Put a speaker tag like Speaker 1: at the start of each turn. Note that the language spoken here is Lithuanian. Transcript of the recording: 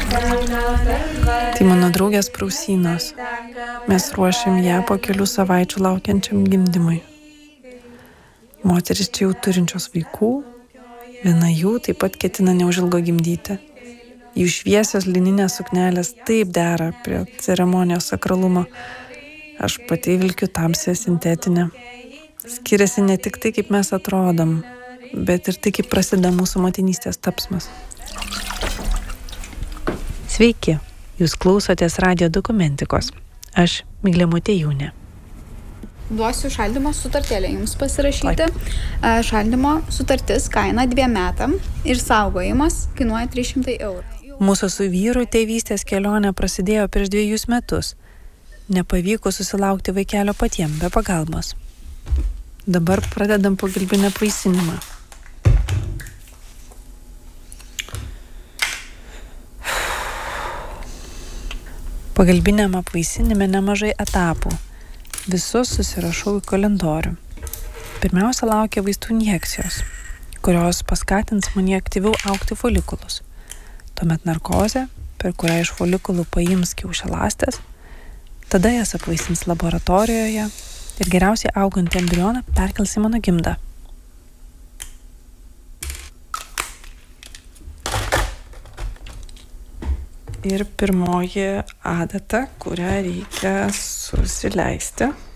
Speaker 1: Tai mano draugės prausynos. Mes ruošiam ją po kelių savaičių laukiančiam gimdymui. Moteris čia jau turinčios vaikų, viena jų taip pat ketina neužilgo gimdyti. Jų šviesios lininės suknelės taip dera prie ceremonijos sakralumo. Aš pati vilkiu tamsią sintetinę. Skiriasi ne tik tai, kaip mes atrodom, bet ir tai, kaip prasideda mūsų motinystės tapsmas. Sveiki, jūs klausotės radijo dokumentikos. Aš Miglė Motiejūnė.
Speaker 2: Duosiu šaldymo sutartėlę jums pasirašyti. Šaldymo sutartis kaina 2 metam ir saugojimas kainuoja 300 eurų.
Speaker 1: Mūsų su vyru tėvystės kelionė prasidėjo prieš 2 metus. Nepavyko susilaukti vaikelio patiem be pagalbos. Dabar pradedam pagalbinę apvaisinimą. Pagalbiniam apvaisinime nemažai etapų. Visus susirašau į kalendorių. Pirmiausia laukia vaistų injekcijos, kurios paskatins mane aktyviau augti folikulus. Tuomet narkozė, per kurią iš folikulų paims kiaušialąstes, tada jas apvaisins laboratorijoje ir geriausiai augantį embrioną perkels į mano gimdą. Ir pirmoji adata, kurią reikia susileisti.